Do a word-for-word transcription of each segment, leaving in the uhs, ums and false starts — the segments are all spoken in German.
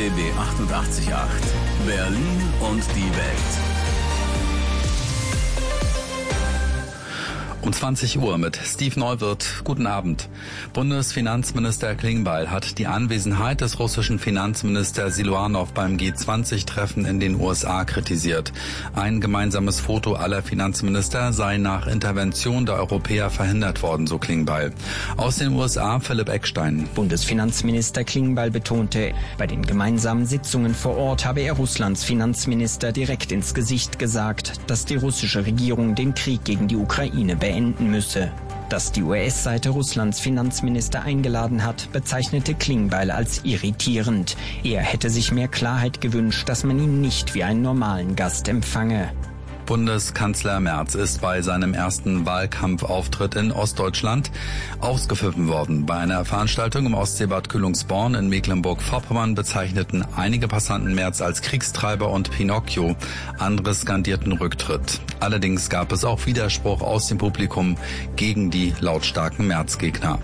B B achtundachtzig Komma acht. Berlin und die Welt. Um zwanzig Uhr mit Steve Neuwirth. Guten Abend. Bundesfinanzminister Klingbeil hat die Anwesenheit des russischen Finanzministers Siluanow beim G zwanzig Treffen in den U S A kritisiert. Ein gemeinsames Foto aller Finanzminister sei nach Intervention der Europäer verhindert worden, so Klingbeil. Aus den U S A Philipp Eckstein. Bundesfinanzminister Klingbeil betonte, bei den gemeinsamen Sitzungen vor Ort habe er Russlands Finanzminister direkt ins Gesicht gesagt, dass die russische Regierung den Krieg gegen die Ukraine beenden müsse. Dass die U S-Seite Russlands Finanzminister eingeladen hat, bezeichnete Klingbeil als irritierend. Er hätte sich mehr Klarheit gewünscht, dass man ihn nicht wie einen normalen Gast empfange. Bundeskanzler Merz ist bei seinem ersten Wahlkampfauftritt in Ostdeutschland ausgepfiffen worden. Bei einer Veranstaltung im Ostseebad Kühlungsborn in Mecklenburg-Vorpommern bezeichneten einige Passanten Merz als Kriegstreiber und Pinocchio. Andere skandierten Rücktritt. Allerdings gab es auch Widerspruch aus dem Publikum gegen die lautstarken Merz-Gegner.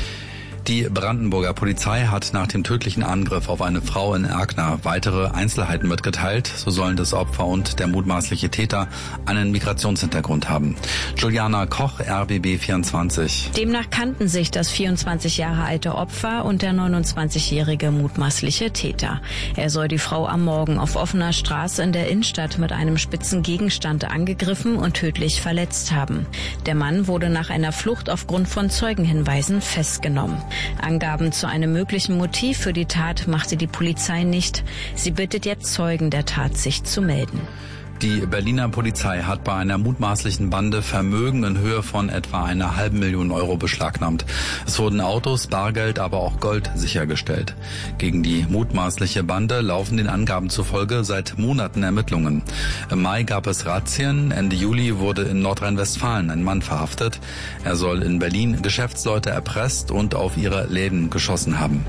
Die Brandenburger Polizei hat nach dem tödlichen Angriff auf eine Frau in Erkner weitere Einzelheiten mitgeteilt. So sollen das Opfer und der mutmaßliche Täter einen Migrationshintergrund haben. Juliana Koch, R B B vierundzwanzig. Demnach kannten sich das vierundzwanzig Jahre alte Opfer und der neunundzwanzigjährige mutmaßliche Täter. Er soll die Frau am Morgen auf offener Straße in der Innenstadt mit einem spitzen Gegenstand angegriffen und tödlich verletzt haben. Der Mann wurde nach einer Flucht aufgrund von Zeugenhinweisen festgenommen. Angaben zu einem möglichen Motiv für die Tat machte die Polizei nicht. Sie bittet jetzt Zeugen der Tat, sich zu melden. Die Berliner Polizei hat bei einer mutmaßlichen Bande Vermögen in Höhe von etwa einer halben Million Euro beschlagnahmt. Es wurden Autos, Bargeld, aber auch Gold sichergestellt. Gegen die mutmaßliche Bande laufen den Angaben zufolge seit Monaten Ermittlungen. Im Mai gab es Razzien, Ende Juli wurde in Nordrhein-Westfalen ein Mann verhaftet. Er soll in Berlin Geschäftsleute erpresst und auf ihre Läden geschossen haben.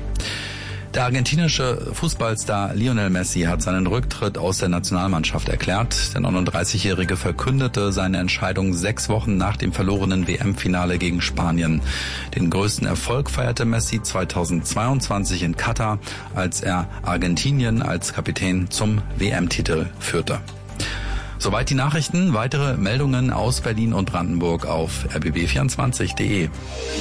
Der argentinische Fußballstar Lionel Messi hat seinen Rücktritt aus der Nationalmannschaft erklärt. Der neununddreißigjährige verkündete seine Entscheidung sechs Wochen nach dem verlorenen W M-Finale gegen Spanien. Den größten Erfolg feierte Messi zweitausendzweiundzwanzig in Katar, als er Argentinien als Kapitän zum W M-Titel führte. Soweit die Nachrichten. Weitere Meldungen aus Berlin und Brandenburg auf r b b vierundzwanzig punkt de.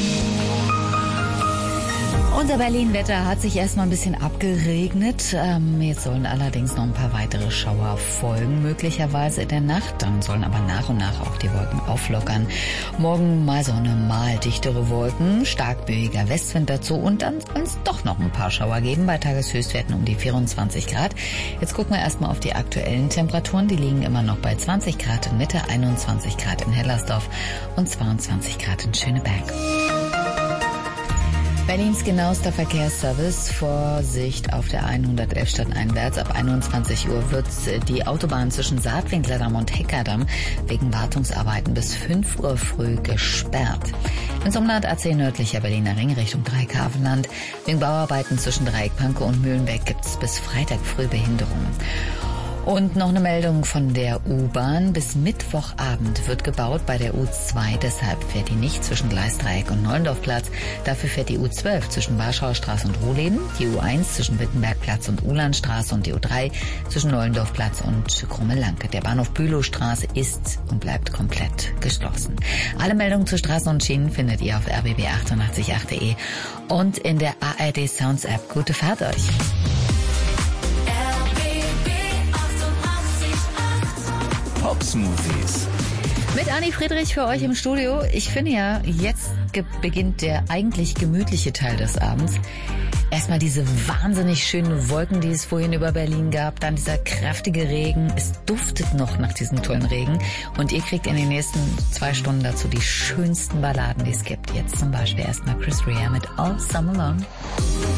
Unser Berlin-Wetter hat sich erstmal ein bisschen abgeregnet. Ähm, jetzt sollen allerdings noch ein paar weitere Schauer folgen, möglicherweise in der Nacht. Dann sollen aber nach und nach auch die Wolken auflockern. Morgen mal Sonne, mal dichtere Wolken, stark böiger Westwind dazu und dann soll es doch noch ein paar Schauer geben, bei Tageshöchstwerten um die vierundzwanzig Grad. Jetzt gucken wir erstmal auf die aktuellen Temperaturen. Die liegen immer noch bei zwanzig Grad in Mitte, einundzwanzig Grad in Hellersdorf und zweiundzwanzig Grad in Schöneberg. Berlins genauester Verkehrsservice. Vorsicht auf der hundertelf stadteinwärts. Ab einundzwanzig Uhr wird die Autobahn zwischen Saatwinklerdamm und Heckerdamm wegen Wartungsarbeiten bis fünf Uhr früh gesperrt. Ins Umland A zehn nördlicher Berliner Ring Richtung Dreieckhavenland. Wegen Bauarbeiten zwischen Dreieckpankow und Mühlenbeck gibt es bis Freitag früh Behinderungen. Und noch eine Meldung von der U-Bahn. Bis Mittwochabend wird gebaut bei der U zwei. Deshalb fährt die nicht zwischen Gleisdreieck und Neulendorfplatz. Dafür fährt die U zwölf zwischen Warschauer Straße und Rohleden, die U eins zwischen Wittenbergplatz und Ulandstraße und die U drei zwischen Neulendorfplatz und Krumme-Lanke. Der Bahnhof Bülowstraße ist und bleibt komplett geschlossen. Alle Meldungen zu Straßen und Schienen findet ihr auf r b b achtundachtzig Komma acht punkt de und in der A R D Sounds App. Gute Fahrt euch! Pop-Smoothies. Mit Anni Friedrich für euch im Studio. Ich finde ja, jetzt beginnt der eigentlich gemütliche Teil des Abends. Erstmal diese wahnsinnig schönen Wolken, die es vorhin über Berlin gab. Dann dieser kräftige Regen. Es duftet noch nach diesem tollen Regen. Und ihr kriegt in den nächsten zwei Stunden dazu die schönsten Balladen, die es gibt. Jetzt zum Beispiel erstmal Chris Rea mit All Summer Long.